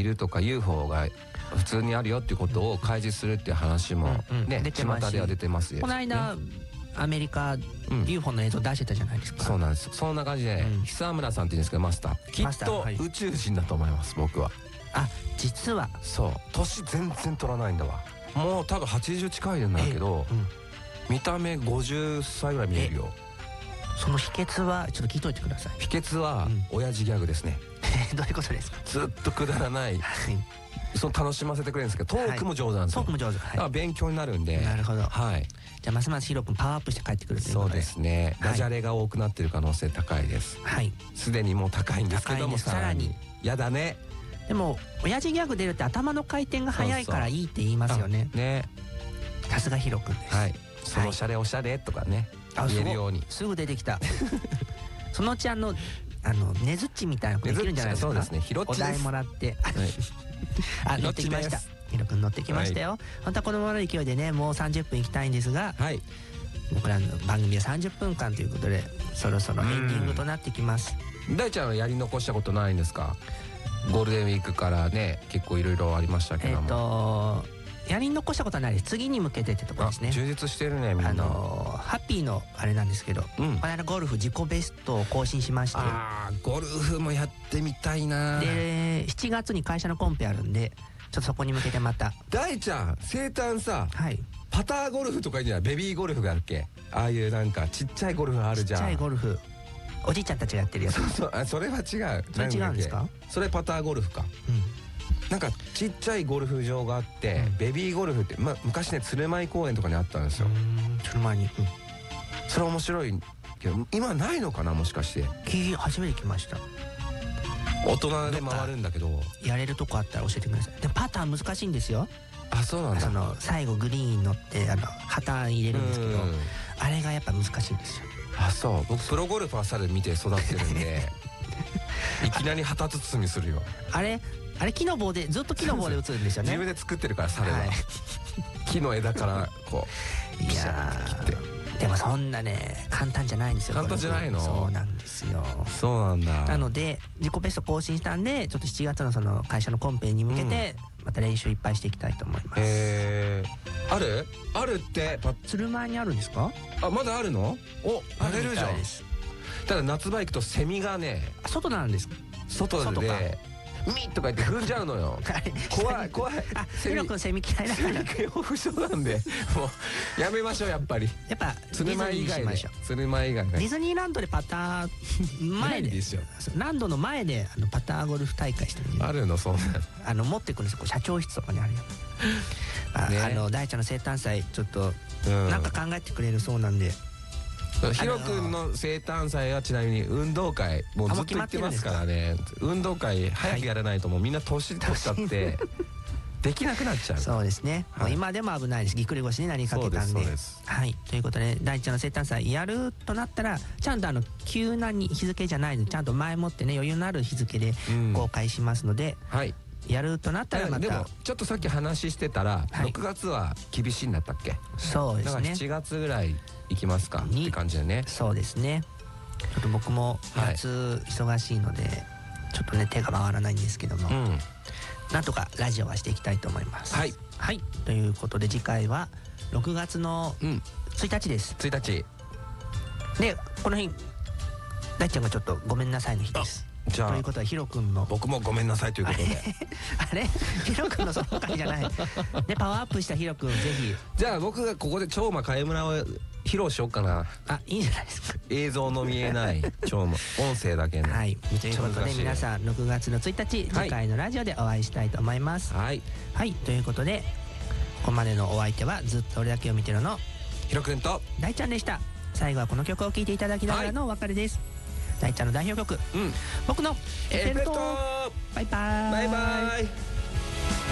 いるとか UFO が普通にあるよっていうことを開示するっていう話もね、巷では出てますよ。 この間アメリカ UFO の映像出してたじゃないですか。 そうなんです。そんな感じで久村さんって言うんですけど、マスターきっと宇宙人だと思います、僕は。 あ、実はそう、年全然取らないんだわ。もう多分80近いんだけど、見た目50歳ぐらい見えるよ。 その秘訣はちょっと聞いといてください。 秘訣は親父ギャグですね。 どういうことですか？ ずっとくだらないその楽しませてくれるんですけど、トークも上手なんですよ。 トークも上手。 だから勉強になるんで。 なるほど。 はい。 じゃあますますヒロ君パワーアップして帰ってくるということで。 そうですね。ダジャレが多くなってる可能性高いです。 はい。 すでにもう高いんですけども、 さらにやだね。 でも親父ギャグ出るって頭の回転が早いからいいって言いますよね。 ね。 さすがヒロ君です。 はい。そのおしゃれおしゃれとかね、言えるように。 すぐ出てきた。そのうちねずっちみたいなことできるんじゃないですか。 そうですね。ヒロッチです。 お題もらって。あ、乗ってきました。ヒロ君乗ってきましたよ。本当はこのままの勢いでね、もう30分行きたいんですが、僕らの番組は30分間ということで、そろそろエンディングとなってきます。 大ちゃんはやり残したことないんですか？ゴールデンウィークからね、結構いろいろありましたけども。 やり残したことはないです。次に向けてってところですね。 充実してるね、みんな。 ハッピーのあれなんですけど、この間ゴルフ自己ベストを更新しまして。 ああ、ゴルフもやってみたいな。 で、7月に会社のコンペあるんで、ちょっとそこに向けてまた。 大ちゃん、生誕さ、パターゴルフとかいいんじゃない？ベビーゴルフがあるっけ？ああいうなんかちっちゃいゴルフあるじゃん。 ちっちゃいゴルフ。おじいちゃんたちがやってるやつ。 そうそう、それは違う。 それ違うんですか？ それパターゴルフか。なんかちっちゃいゴルフ場があって、ベビーゴルフって昔ね、鶴舞公園とかにあったんですよ。 鶴舞に。 それ面白いけど、今ないのかな、もしかして。 初めて来ました。 大人で回るんだけど、 やれるとこあったら教えてください。でもパター難しいんですよ。 あ、そうなんだ。 最後グリーン乗って旗入れるんですけど、あれがやっぱ難しいんですよ。 あ、そう。僕プロゴルファーさで見て育ってるんでいきなり旗包みするよ。あれ木の棒でずっと木の棒で打つんですよね。 自分で作ってるから、サレは木の枝からこういやー、でもそんなね簡単じゃないんですよ。 簡単じゃないの？ そうなんですよ。 そうなんだ。 なので自己ベスト更新したんで、ちょっと7月のその会社のコンペに向けてまた練習いっぱいしていきたいと思います。 あるって鶴舞にあるんですか？ あ、まだあるの？お、やれるじゃん。ただ夏場行くとセミがね、 外なんですか？ 外でミッとか言って踏んじゃうのよ。怖い怖い。 ヒロ君セミ嫌いだから。 恐怖症なんで、もうやめましょう。やっぱりやっぱ鶴舞以外で。鶴舞以外ディズニーランドでパター前でランドの前でパターゴルフ大会してる。 あるの？そうなの。持ってくるんですよ。社長室とかにあるよ。大ちゃんの生誕祭ちょっとなんか考えてくれるそうなんで。 ヒロ君の生誕祭はちなみに運動会もうずっと言ってますからね。運動会早くやらないともうみんな年取っちゃってできなくなっちゃう。 そうですね。今でも危ないです。ぎっくり腰になりかけたんで。はい。ということで大ちゃんの生誕祭やるとなったら、ちゃんと急な日付じゃないので、ちゃんと前もってね、余裕のある日付で公開しますので、やるとなったらまた。 でもちょっとさっき話してたら6月は厳しいんだったっけ？ そうですね。 だから7月ぐらい行きますかって感じでね。 そうですね。ちょっと僕も夏忙しいのでちょっとね手が回らないんですけども、なんとかラジオはしていきたいと思います。はい、ということで次回は6月の1日です。 1日で、この日大ちゃんがちょっとごめんなさいの日です。じゃあということはヒロ君の、 僕もごめんなさいということであれヒロ君のその回じゃないで、パワーアップしたヒロ君ぜひ。 じゃあ僕がここで超魔貝村を披露しようかな。 あ、いいんじゃないですか。 映像の見えない超魔音声だけの。 はい、ということで皆さん6月の1日次回のラジオでお会いしたいと思います。はい、ということでここまでのお相手はずっと俺だけを見てるのヒロ君と大ちゃんでした。最後はこの曲を聴いていただきながらのお別れです。大ちゃんの代表曲、僕のエッフェル塔。バイバーイ。 バイバイ。